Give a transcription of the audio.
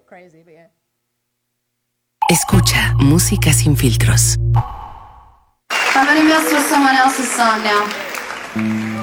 crazy, but yeah. Escucha música sin filtros. I'm gonna mess with someone else's song now.